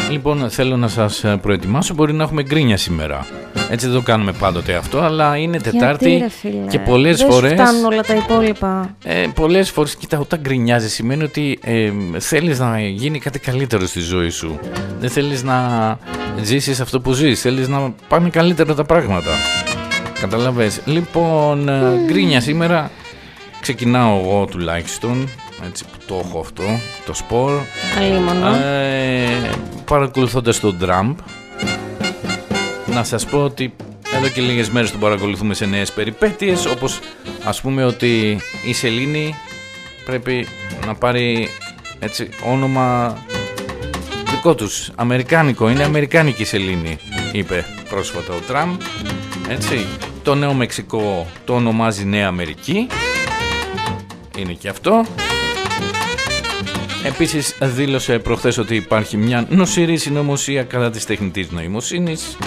Λοιπόν, θέλω να σας προετοιμάσω. Μπορεί να έχουμε γκρίνια σήμερα. Έτσι δεν το κάνουμε πάντοτε αυτό, αλλά είναι Τετάρτη και πολλές φορές. Δεν φτάνουν όλα τα υπόλοιπα. Πολλές φορές, κοίτα, όταν γκρινιάζεις σημαίνει ότι θέλεις να γίνει κάτι καλύτερο στη ζωή σου. Δεν θέλεις να ζήσεις αυτό που ζεις. Θέλεις να πάνε καλύτερα τα πράγματα. Καταλαβες. Λοιπόν, γκρίνια σήμερα. Ξεκινάω εγώ τουλάχιστον. Έτσι που το έχω αυτό, το σπορ. Παρακολουθώντας τον Τραμπ. Να σας πω ότι εδώ και λίγες μέρες τον παρακολουθούμε σε νέες περιπέτειες, όπως ας πούμε ότι η σελήνη πρέπει να πάρει έτσι όνομα δικό τους, αμερικάνικο, είναι αμερικάνικη σελήνη, είπε πρόσφατα ο Τραμπ. Έτσι, το Νέο Μεξικό το ονομάζει Νέα Αμερική, είναι και αυτό. Επίσης δήλωσε προχθές ότι υπάρχει μια νοσηρή συνωμοσία κατά της τεχνητής νοημοσύνης.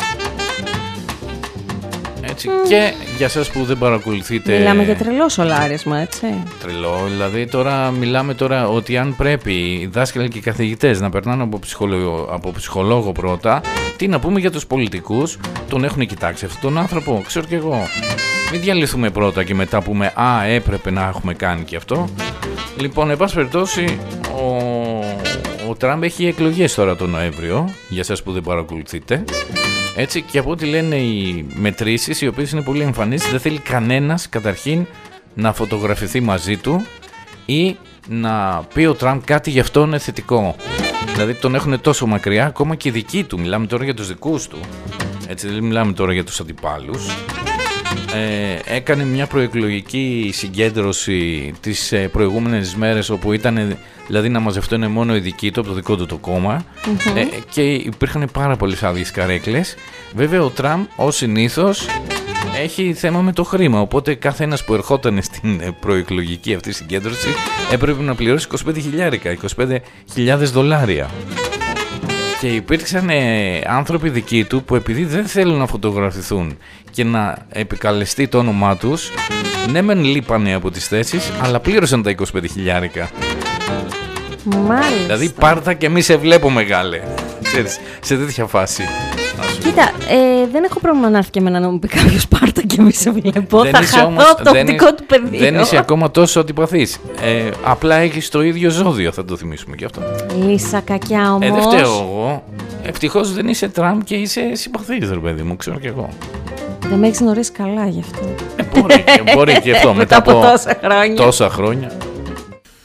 Έτσι, και για σας που δεν παρακολουθείτε... Μιλάμε για τρελό σολάρισμα, έτσι. Τρελό, δηλαδή τώρα μιλάμε τώρα ότι αν πρέπει οι δάσκαλοι και οι καθηγητές να περνάνε από ψυχολόγο πρώτα, τι να πούμε για τους πολιτικούς, τον έχουν κοιτάξει αυτόν τον άνθρωπο, ξέρω κι εγώ. Μην διαλυθούμε πρώτα και μετά πούμε έπρεπε να έχουμε κάνει και αυτό. Λοιπόν, εν πάση περιπτώσει, ο Τραμπ έχει εκλογές τώρα τον Νοέμβριο, για σας που δεν παρακολουθείτε. Έτσι, και από ό,τι λένε οι μετρήσεις, οι οποίες είναι πολύ εμφανείς, δεν θέλει κανένας καταρχήν να φωτογραφηθεί μαζί του ή να πει ο Τραμπ κάτι γι' αυτό είναι θετικό. Δηλαδή τον έχουν τόσο μακριά, ακόμα και οι δικοί του. Μιλάμε τώρα για τους δικούς του. Έτσι, δεν μιλάμε τώρα για τους αντιπάλους. Έκανε μια προεκλογική συγκέντρωση τις προηγούμενες μέρες, όπου ήταν δηλαδή να μαζευτούν μόνο οι δικοί του από το δικό του το κόμμα, και υπήρχαν πάρα πολλές άδειες καρέκλες. Βέβαια ο Τραμπ ως συνήθως έχει θέμα με το χρήμα, οπότε κάθε ένας που ερχόταν στην προεκλογική αυτή συγκέντρωση έπρεπε να πληρώσει 25.000 $25,000. Και υπήρξαν άνθρωποι δικοί του που επειδή δεν θέλουν να φωτογραφηθούν και να επικαλεστεί το όνομά τους, ναι μεν λείπανε από τις θέσεις, αλλά πλήρωσαν τα 25,000. Μάλιστα. Δηλαδή πάρτα και μη σε βλέπω μεγάλε. Ξέρεις, σε τέτοια φάση. Κοίτα, δεν έχω πρόβλημα να έρθει και εμένα να μου πει κάποιος πάρτα και μη σε βλέπω. Θα χαθώ από το οπτικό του πεδίο. Δεν είσαι ακόμα τόσο αντιπαθής. Απλά έχεις το ίδιο ζώδιο, θα το θυμίσουμε και αυτό. Λύσα κακιά όμως. Δεν φταίω εγώ. Ευτυχώς δεν είσαι Τραμπ και είσαι συμπαθής, ρε παιδί μου, ξέρω κι εγώ. Δεν με έχεις γνωρίσει καλά γι' αυτό. Μπορεί και αυτό μετά από τόσα χρόνια.